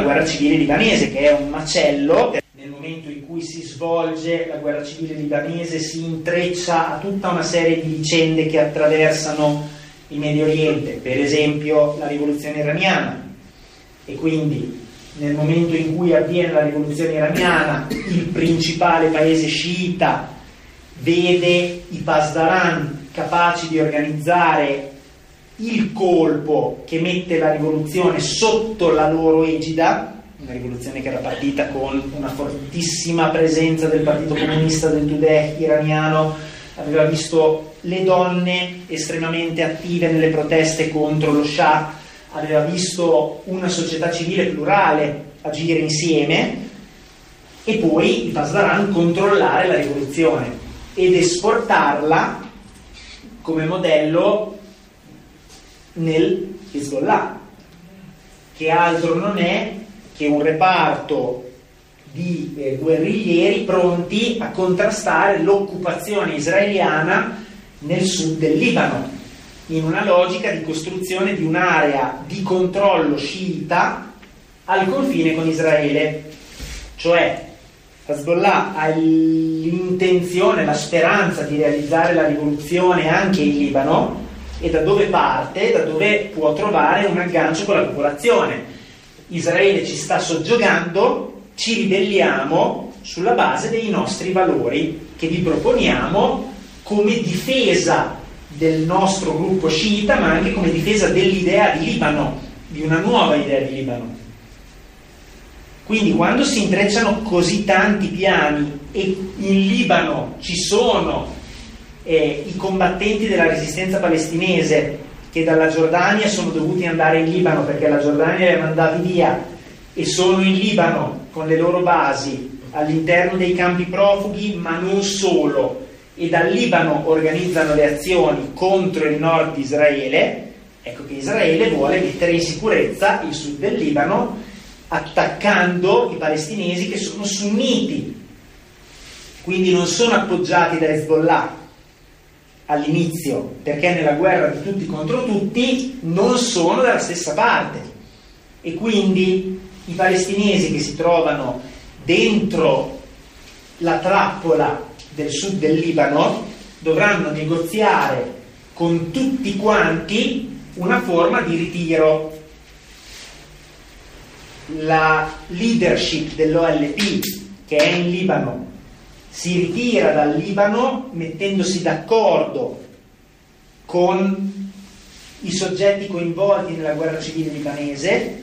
guerra civile libanese, che è un macello. Nel momento in cui si svolge la guerra civile libanese si intreccia a tutta una serie di vicende che attraversano il Medio Oriente, per esempio la rivoluzione iraniana, e quindi nel momento in cui avviene la rivoluzione iraniana il principale paese sciita vede i Pasdaran capaci di organizzare il colpo che mette la rivoluzione sotto la loro egida, una rivoluzione che era partita con una fortissima presenza del Partito Comunista del Tudeh iraniano, aveva visto le donne estremamente attive nelle proteste contro lo Shah, aveva visto una società civile plurale agire insieme, e poi i Pasdaran controllare la rivoluzione ed esportarla come modello nel Hezbollah, che altro non è che un reparto di guerriglieri pronti a contrastare l'occupazione israeliana nel sud del Libano, in una logica di costruzione di un'area di controllo sciita al confine con Israele. Cioè Hezbollah ha l'intenzione, la speranza di realizzare la rivoluzione anche in Libano, e da dove parte, da dove può trovare un aggancio con la popolazione. Israele ci sta soggiogando, ci ribelliamo sulla base dei nostri valori che vi proponiamo come difesa del nostro gruppo sciita, ma anche come difesa dell'idea di Libano, di una nuova idea di Libano. Quindi quando si intrecciano così tanti piani e in Libano ci sono i combattenti della resistenza palestinese che dalla Giordania sono dovuti andare in Libano perché la Giordania li ha mandati via, e sono in Libano con le loro basi all'interno dei campi profughi, ma non solo, e dal Libano organizzano le azioni contro il nord di Israele. Ecco che Israele vuole mettere in sicurezza il sud del Libano attaccando i palestinesi che sono sunniti, quindi non sono appoggiati da Hezbollah all'inizio, perché nella guerra di tutti contro tutti non sono dalla stessa parte, e quindi i palestinesi che si trovano dentro la trappola del sud del Libano dovranno negoziare con tutti quanti una forma di ritiro. La leadership dell'OLP, che è in Libano, si ritira dal Libano mettendosi d'accordo con i soggetti coinvolti nella guerra civile libanese,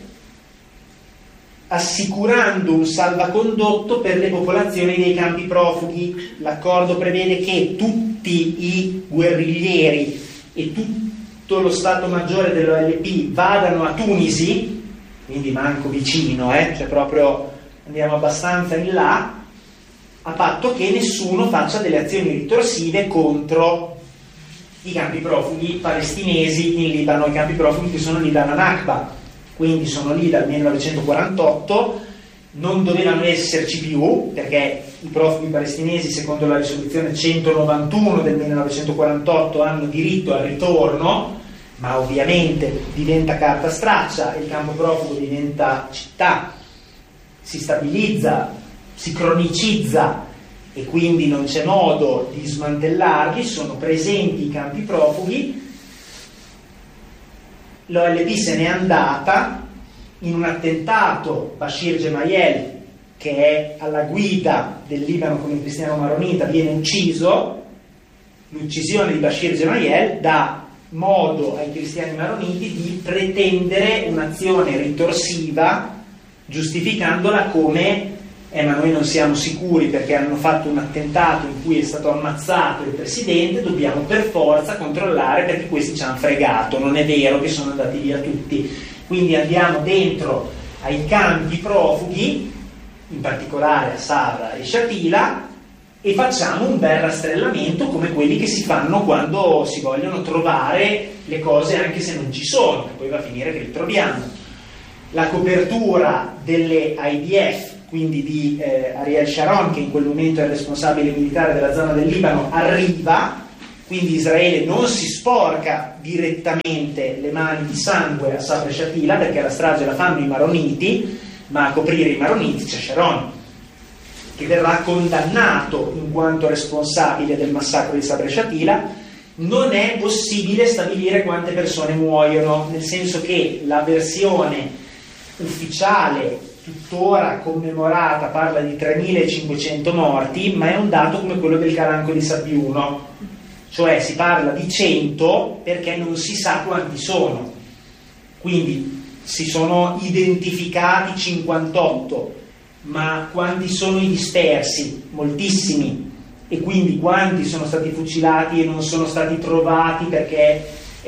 assicurando un salvacondotto per le popolazioni dei campi profughi. L'accordo prevede che tutti i guerriglieri e tutto lo Stato Maggiore dell'OLP vadano a Tunisi, quindi manco vicino, cioè proprio andiamo abbastanza in là, a patto che nessuno faccia delle azioni ritorsive contro i campi profughi palestinesi in Libano. I campi profughi che sono lì da Nakba, quindi sono lì dal 1948, non dovevano esserci più perché i profughi palestinesi, secondo la risoluzione 191 del 1948, hanno diritto al ritorno, ma ovviamente diventa carta straccia, il campo profugo diventa città, si stabilizza, si cronicizza, e quindi non c'è modo di smantellarli, sono presenti i campi profughi. L'OLP se n'è andata in un attentato. Bashir Gemayel, che è alla guida del Libano come cristiano maronita, viene ucciso. L'uccisione di Bashir Gemayel dà modo ai cristiani maroniti di pretendere un'azione ritorsiva, giustificandola come ma noi non siamo sicuri perché hanno fatto un attentato in cui è stato ammazzato il presidente, dobbiamo per forza controllare perché questi ci hanno fregato, non è vero che sono andati via tutti, quindi andiamo dentro ai campi profughi, in particolare a Sabra e Shatila, e facciamo un bel rastrellamento come quelli che si fanno quando si vogliono trovare le cose anche se non ci sono, che poi va a finire che li troviamo. La copertura delle IDF, quindi di Ariel Sharon, che in quel momento è il responsabile militare della zona del Libano, arriva, quindi Israele non si sporca direttamente le mani di sangue a Sabra e Shatila perché la strage la fanno i maroniti, ma a coprire i Maroniti c'è Sharon, che verrà condannato in quanto responsabile del massacro di Sabra e Shatila. Non è possibile stabilire quante persone muoiono, nel senso che la versione ufficiale tuttora commemorata parla di 3.500 morti, ma è un dato come quello del Caranco di Sabbiuno, cioè si parla di 100 perché non si sa quanti sono, quindi si sono identificati 58, ma quanti sono i dispersi? Moltissimi. E quindi quanti sono stati fucilati e non sono stati trovati perché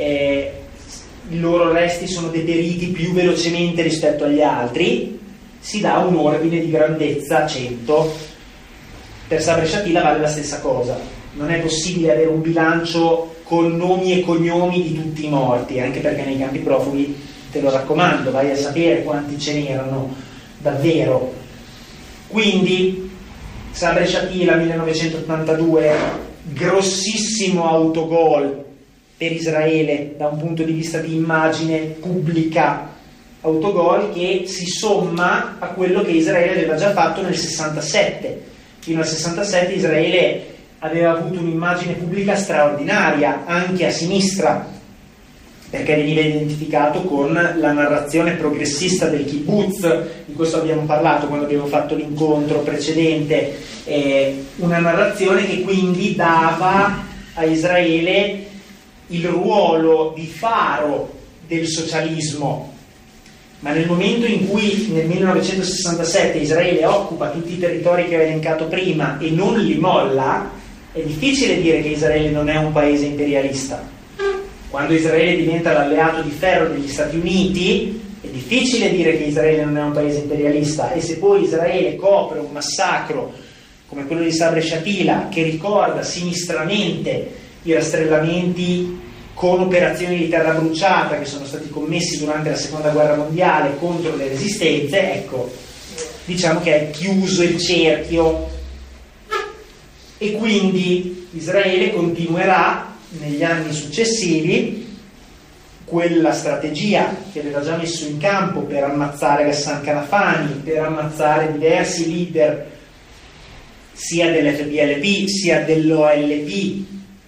i loro resti sono deperiti più velocemente rispetto agli altri? Si dà un ordine di grandezza 100. Per Sabra e Shatila vale la stessa cosa. Non è possibile avere un bilancio con nomi e cognomi di tutti i morti, anche perché nei campi profughi, te lo raccomando, vai a sapere quanti ce n'erano davvero. Quindi Sabra e Shatila 1982, grossissimo autogol per Israele da un punto di vista di immagine pubblica, autogol che si somma a quello che Israele aveva già fatto nel 67. Fino al 67 Israele aveva avuto un'immagine pubblica straordinaria, anche a sinistra, perché veniva identificato con la narrazione progressista del kibbutz. Di questo abbiamo parlato quando abbiamo fatto l'incontro precedente, una narrazione che quindi dava a Israele il ruolo di faro del socialismo. Ma nel momento in cui nel 1967 Israele occupa tutti i territori che ho elencato prima e non li molla, è difficile dire che Israele non è un paese imperialista. Quando Israele diventa l'alleato di ferro degli Stati Uniti, è difficile dire che Israele non è un paese imperialista. E se poi Israele copre un massacro come quello di Sabra e Shatila, che ricorda sinistramente i rastrellamenti con operazioni di terra bruciata che sono stati commessi durante la Seconda Guerra Mondiale contro le resistenze, ecco, diciamo che è chiuso il cerchio. E quindi Israele continuerà negli anni successivi quella strategia che aveva già messo in campo per ammazzare Ghassan Kanafani, per ammazzare diversi leader sia dell'FPLP sia dell'OLP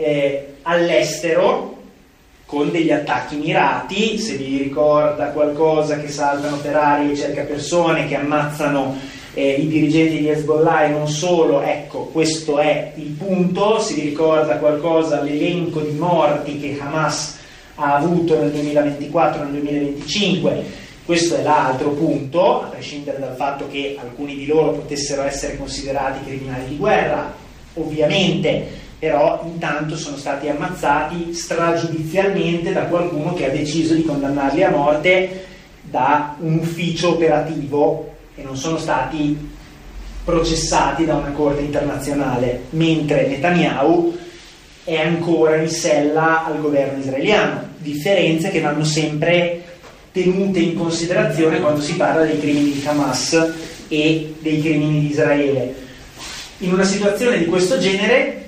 all'estero, con degli attacchi mirati. Se vi ricorda qualcosa, che saltano per aria i cercapersone, che ammazzano i dirigenti di Hezbollah e non solo, ecco, questo è il punto. Se vi ricorda qualcosa, l'elenco di morti che Hamas ha avuto nel 2024 e nel 2025, questo è l'altro punto, a prescindere dal fatto che alcuni di loro potessero essere considerati criminali di guerra, ovviamente, però intanto sono stati ammazzati stragiudizialmente da qualcuno che ha deciso di condannarli a morte da un ufficio operativo, e non sono stati processati da una corte internazionale, mentre Netanyahu è ancora in sella al governo israeliano. Differenze che vanno sempre tenute in considerazione quando si parla dei crimini di Hamas e dei crimini di Israele. In una situazione di questo genere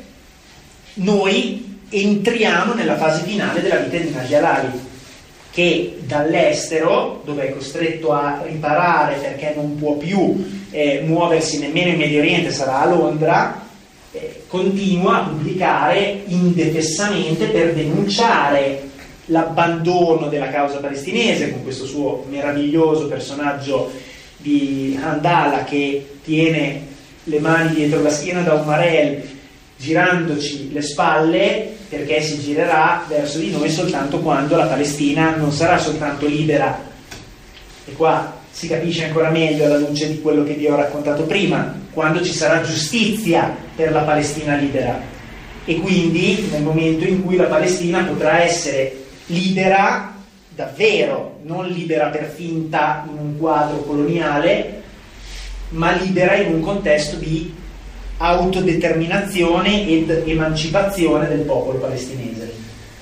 noi entriamo nella fase finale della vita di Naji Harari, che dall'estero, dove è costretto a riparare perché non può più muoversi nemmeno in Medio Oriente, sarà a Londra, continua a pubblicare indefessamente per denunciare l'abbandono della causa palestinese, con questo suo meraviglioso personaggio di Handala che tiene le mani dietro la schiena da un Marel, girandoci le spalle, perché si girerà verso di noi soltanto quando la Palestina non sarà soltanto libera. E qua si capisce ancora meglio alla luce di quello che vi ho raccontato prima, quando ci sarà giustizia per la Palestina libera, e quindi nel momento in cui la Palestina potrà essere libera davvero, non libera per finta in un quadro coloniale, ma libera in un contesto di autodeterminazione ed emancipazione del popolo palestinese,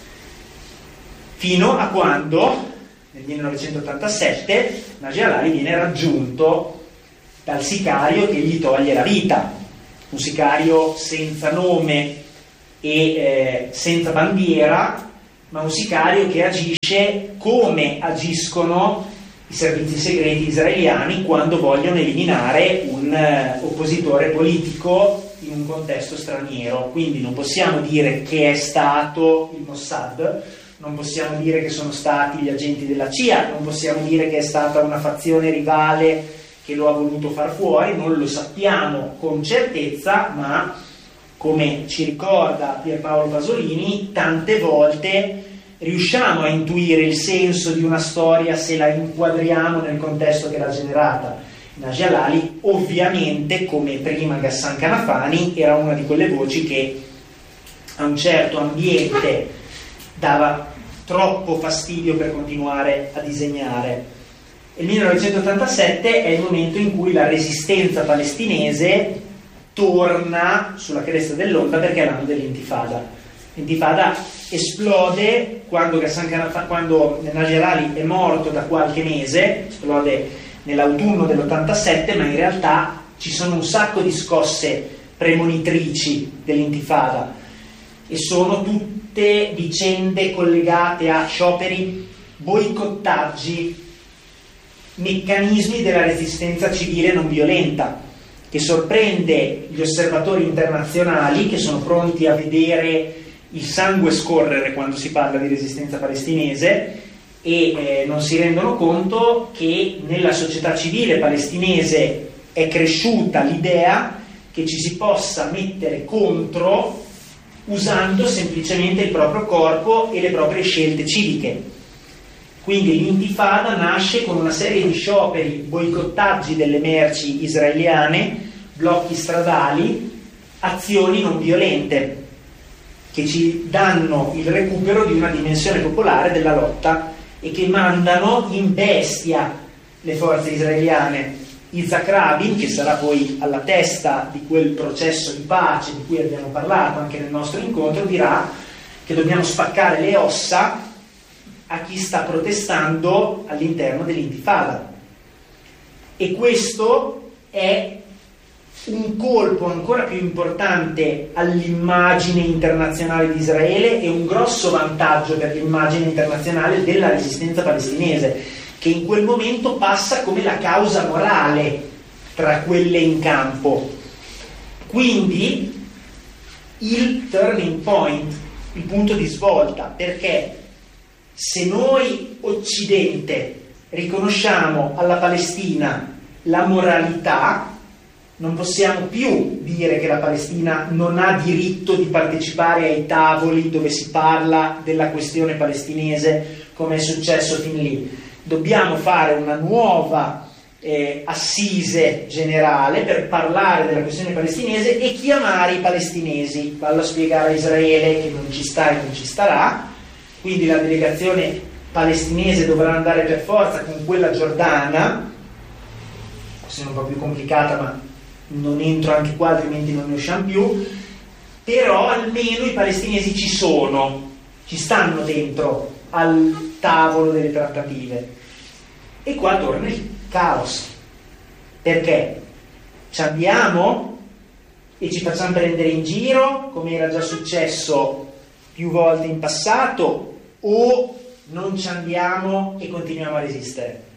fino a quando nel 1987 Naji Harari viene raggiunto dal sicario che gli toglie la vita, un sicario senza nome e senza bandiera, ma un sicario che agisce come agiscono i servizi segreti israeliani quando vogliono eliminare un oppositore politico in un contesto straniero. Quindi non possiamo dire che è stato il Mossad, non possiamo dire che sono stati gli agenti della CIA, non possiamo dire che è stata una fazione rivale che lo ha voluto far fuori, non lo sappiamo con certezza, ma come ci ricorda Pierpaolo Pasolini, tante volte riusciamo a intuire il senso di una storia se la inquadriamo nel contesto che l'ha generata. Naji Halali, ovviamente, come prima Ghassan Kanafani, era una di quelle voci che a un certo ambiente dava troppo fastidio per continuare a disegnare. Il 1987 è il momento in cui la resistenza palestinese torna sulla cresta dell'onda, perché è l'anno dell'intifada. L'intifada esplode quando Naji Halali è morto da qualche mese, esplode nell'autunno dell'87, ma in realtà ci sono un sacco di scosse premonitrici dell'intifada e sono tutte vicende collegate a scioperi, boicottaggi, meccanismi della resistenza civile non violenta, che sorprende gli osservatori internazionali che sono pronti a vedere il sangue scorrere quando si parla di resistenza palestinese e non si rendono conto che nella società civile palestinese è cresciuta l'idea che ci si possa mettere contro usando semplicemente il proprio corpo e le proprie scelte civiche. Quindi l'intifada nasce con una serie di scioperi, boicottaggi delle merci israeliane, blocchi stradali, azioni non violente che ci danno il recupero di una dimensione popolare della lotta e che mandano in bestia le forze israeliane. Yitzhak Rabin, che sarà poi alla testa di quel processo di pace di cui abbiamo parlato anche nel nostro incontro, dirà che dobbiamo spaccare le ossa a chi sta protestando all'interno dell'intifada. E questo è un colpo ancora più importante all'immagine internazionale di Israele e un grosso vantaggio per l'immagine internazionale della resistenza palestinese, che in quel momento passa come la causa morale tra quelle in campo. Quindi il turning point, il punto di svolta, perché se noi Occidente riconosciamo alla Palestina la moralità, non possiamo più dire che la Palestina non ha diritto di partecipare ai tavoli dove si parla della questione palestinese, come è successo fin lì. Dobbiamo fare una nuova assise generale per parlare della questione palestinese e chiamare i palestinesi. Vallo a spiegare a Israele che non ci sta e non ci starà, quindi la delegazione palestinese dovrà andare per forza con quella giordana, questione un po' più complicata, ma non entro anche qua, altrimenti non ne usciamo più. Però almeno i palestinesi ci sono, ci stanno dentro al tavolo delle trattative. E qua torna il caos, perché ci andiamo e ci facciamo prendere in giro, come era già successo più volte in passato, o non ci andiamo e continuiamo a resistere.